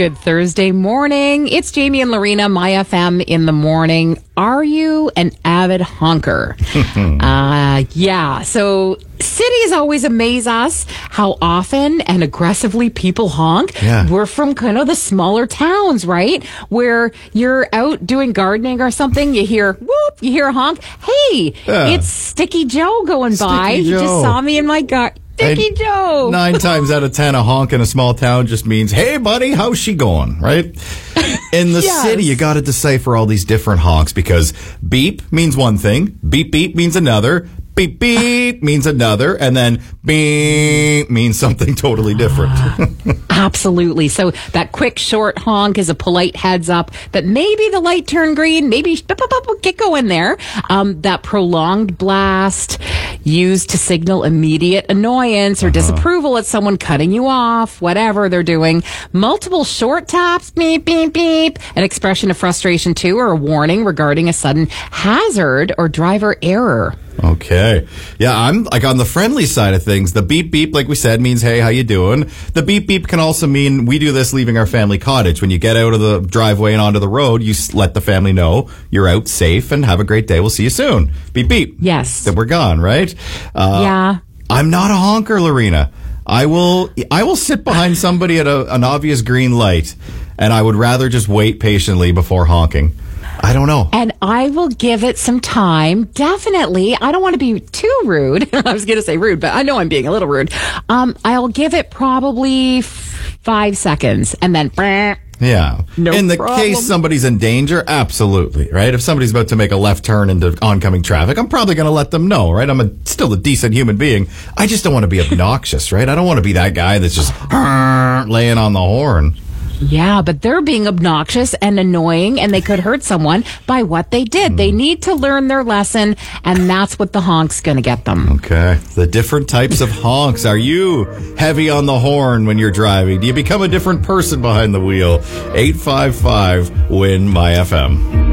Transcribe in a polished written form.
Good Thursday morning. It's Jamie and Lorena, My FM in the morning. Are you an avid honker? Yeah. So cities always amaze us how often and aggressively people honk. Yeah. We're from kind of the smaller towns, right? Where you're out doing gardening or something, you hear whoop, you hear a honk. Hey, it's Sticky Joe going by. Sticky He just Joe. saw me in my garden. Sticky Joe. 9 times out of 10, a honk in a small town just means, hey, buddy, how's she going, right? In the Yes. city, you got to decipher all these different honks because beep means one thing, beep, beep means another, beep, beep means another, and then beep means something totally different. Absolutely. So that quick, short honk is a polite heads up that maybe the light turned green, maybe get going there. That prolonged blast used to signal immediate annoyance or disapproval at someone cutting you off, whatever they're doing. Multiple short taps, beep, beep, beep, an expression of frustration too, or a warning regarding a sudden hazard or driver error. Okay. Yeah, I'm like on the friendly side of things. The beep beep, like we said, means, hey, how you doing? The beep beep can also mean we do this leaving our family cottage. When you get out of the driveway and onto the road, you let the family know you're out safe and have a great day. We'll see you soon. Beep beep. Yes. That we're gone, right? Yeah. I'm not a honker, Lorena. I will sit behind somebody at an obvious green light, and I would rather just wait patiently before honking. I don't know. And I will give it some time. Definitely. I don't want to be too rude. I was going to say rude, but I know I'm being a little rude. I'll give it probably 5 seconds and then. Yeah. No in the problem. case somebody's in danger, absolutely, right? If somebody's about to make a left turn into oncoming traffic, I'm probably going to let them know, right? I'm still a decent human being. I just don't want to be obnoxious, right? I don't want to be that guy that's just laying on the horn. Yeah, but they're being obnoxious and annoying, and they could hurt someone by what they did. They need to learn their lesson, and that's what the honk's going to get them. Okay. The different types of honks. Are you heavy on the horn when you're driving? Do you become a different person behind the wheel? 855-WIN-MY-FM.